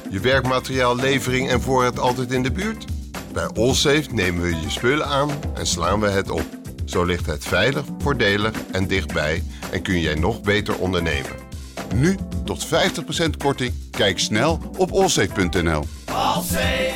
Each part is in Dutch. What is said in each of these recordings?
Je werkmateriaal, levering en voorraad altijd in de buurt? Bij Allsafe nemen we je spullen aan en slaan we het op. Zo ligt het veilig, voordelig en dichtbij en kun jij nog beter ondernemen. Nu tot 50% korting. Kijk snel op allsafe.nl. Allsafe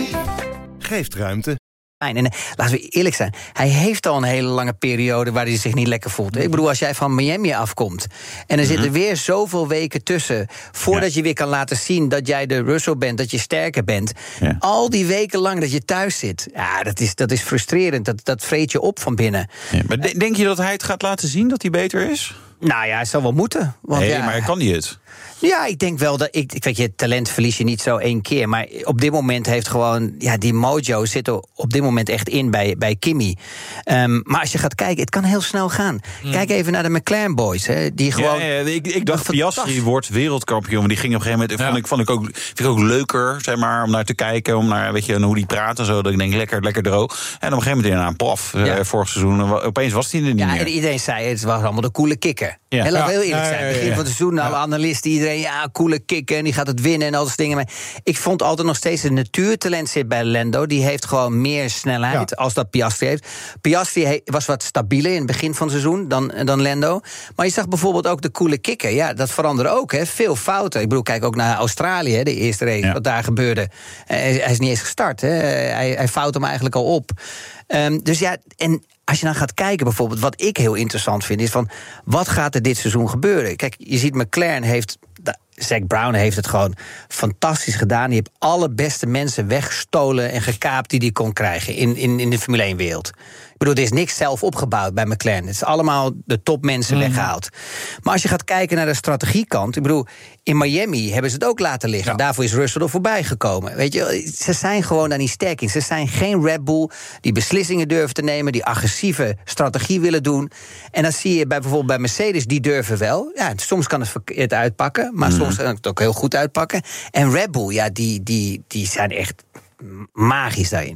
geeft ruimte. En laten we eerlijk zijn, hij heeft al een hele lange periode waar hij zich niet lekker voelt. Ik bedoel, als jij van Miami afkomt en er zitten weer zoveel weken tussen voordat je weer kan laten zien dat jij de Russell bent, dat je sterker bent. Ja. Al die weken lang dat je thuis zit, ja, dat is frustrerend. Dat vreet je op van binnen. Ja, maar denk je dat hij het gaat laten zien dat hij beter is? Nou ja, hij zal wel moeten. Want maar kan hij het? Ja, ik denk wel dat weet je, talent verlies je niet zo 1 keer. Maar op dit moment heeft gewoon, die mojo zit er op dit moment echt in bij Kimi. Maar als je gaat kijken, het kan heel snel gaan. Kijk even naar de McLaren boys. Hè, die gewoon. Ik dacht Piastri wordt wereldkampioen. Maar die ging op een gegeven moment. Vind ik ook leuker, zeg maar, om naar te kijken. Om naar, weet je, hoe die praat en zo. Dat ik denk, lekker droog. En op een gegeven moment paf. Vorig seizoen, opeens was hij er niet meer. En iedereen zei, het was allemaal de coole kikker. Ja. Laten we heel eerlijk zijn. Begin van het seizoen, alle analisten, iedereen, coole kikker en die gaat het winnen en al dat dingen. Maar ik vond altijd nog steeds een natuurtalent zit bij Lando. Die heeft gewoon meer snelheid als dat Piastri heeft. Piastri was wat stabieler in het begin van het seizoen dan Lando. Maar je zag bijvoorbeeld ook de coole kikker. Ja, dat veranderde ook. Hè. Veel fouten. Ik bedoel, kijk ook naar Australië, de eerste race, wat daar gebeurde. Hij is niet eens gestart. Hè. Hij fout hem eigenlijk al op. Dus ja, en als je dan gaat kijken bijvoorbeeld, wat ik heel interessant vind, is van, wat gaat er dit seizoen gebeuren? Kijk, je ziet McLaren heeft, Zac Brown heeft het gewoon fantastisch gedaan. Die heeft alle beste mensen weggestolen en gekaapt die kon krijgen in de Formule 1-wereld. Ik bedoel, er is niks zelf opgebouwd bij McLaren. Het is allemaal de topmensen weggehaald. Maar als je gaat kijken naar de strategiekant, ik bedoel, in Miami hebben ze het ook laten liggen. Ja. Daarvoor is Russell er voorbij gekomen. Weet je, ze zijn gewoon daar niet sterk in. Ze zijn geen Red Bull die beslissingen durven te nemen, die agressieve strategie willen doen. En dan zie je bijvoorbeeld bij Mercedes, die durven wel. Ja, soms kan het verkeerd uitpakken, maar soms kan het ook heel goed uitpakken. En Red Bull, die zijn echt magisch daarin.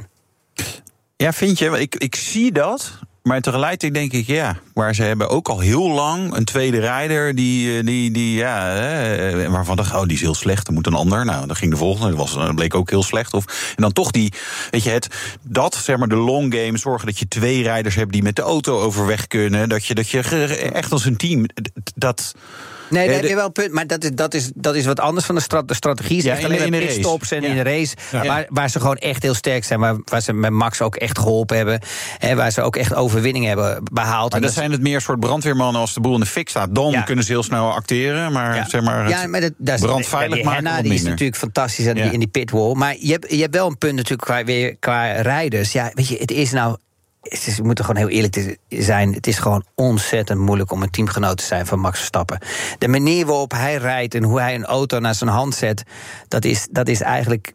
Ja, vind je? Ik zie dat. Maar tegelijkertijd denk ik, maar ze hebben ook al heel lang een tweede rijder waarvan dacht, die is heel slecht, dan moet een ander. Nou, dan ging de volgende, dat bleek ook heel slecht. En dan toch zeg maar de long game, zorgen dat je 2 rijders hebt die met de auto overweg kunnen, dat je echt als een team dat. Nee, daar heb je wel een punt. Maar dat is wat anders van de strategie. Ze alleen in de pitstops en in de race. Ja. Waar ze gewoon echt heel sterk zijn. Waar ze met Max ook echt geholpen hebben. Waar ze ook echt overwinningen hebben behaald. Maar dat zijn het meer soort brandweermannen als de boel in de fik staat. Dan kunnen ze heel snel acteren. Maar zeg maar, brandveilig maken wat minder. Die is natuurlijk fantastisch in die pitwall. Maar je hebt wel een punt natuurlijk qua rijders. Ja, weet je, het is nou. We moeten gewoon heel eerlijk zijn. Het is gewoon ontzettend moeilijk om een teamgenoot te zijn van Max Verstappen. De manier waarop hij rijdt en hoe hij een auto naar zijn hand zet, dat is eigenlijk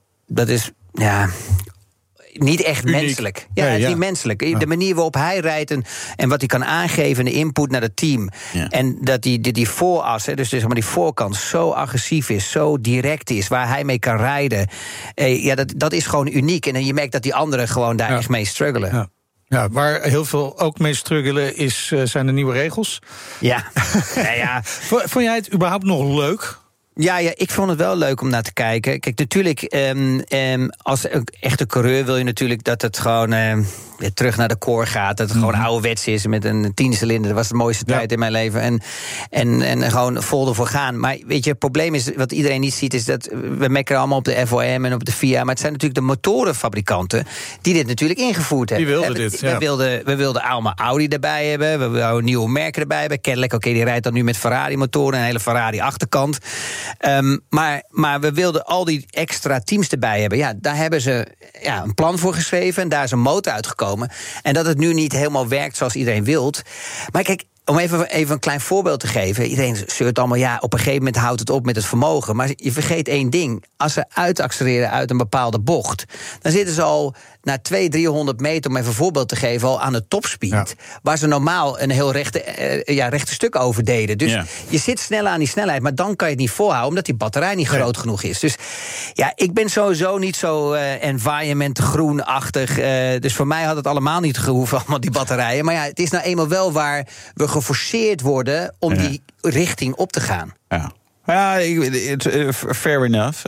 niet echt uniek. Menselijk. Ja, het is niet menselijk. Ja. De manier waarop hij rijdt en wat hij kan aangeven, de input naar het team. Ja. En dat die vooras, dus zeg maar die voorkant, zo agressief is, zo direct is, waar hij mee kan rijden. Dat is gewoon uniek. En je merkt dat die anderen gewoon daar echt mee struggelen. Ja. Ja, waar heel veel ook mee struggelen zijn de nieuwe regels. Ja. Vond jij het überhaupt nog leuk? Ja, ik vond het wel leuk om naar te kijken. Kijk, natuurlijk, als echte coureur wil je natuurlijk dat het gewoon weer terug naar de core gaat. Dat het gewoon ouderwets is met een 10-cilinder. Dat was de mooiste tijd in mijn leven. En gewoon vol ervoor gaan. Maar weet je, het probleem is, wat iedereen niet ziet, is dat we mekkeren allemaal op de FOM en op de FIA. Maar het zijn natuurlijk de motorenfabrikanten die dit natuurlijk ingevoerd hebben. Die wilden dit, We wilden allemaal Audi erbij hebben. We wilden nieuwe merken erbij hebben. Cadillac, die rijdt dan nu met Ferrari-motoren en een hele Ferrari-achterkant. Maar we wilden al die extra teams erbij hebben. Ja, daar hebben ze een plan voor geschreven en daar is een motor uitgekomen. En dat het nu niet helemaal werkt zoals iedereen wilt. Maar kijk, om even een klein voorbeeld te geven. Iedereen zeurt allemaal, op een gegeven moment houdt het op met het vermogen. Maar je vergeet één ding. Als ze uitaccelereren uit een bepaalde bocht, dan zitten ze al na 200-300 meter, om even een voorbeeld te geven, al aan de topspeed. Ja. Waar ze normaal een heel rechte stuk over deden. Dus je zit sneller aan die snelheid, maar dan kan je het niet volhouden, omdat die batterij niet groot genoeg is. Dus ik ben sowieso niet zo environment groenachtig. Dus voor mij had het allemaal niet gehoeven, allemaal die batterijen. Maar het is nou eenmaal wel waar we geforceerd worden om die richting op te gaan. Ja, fair enough.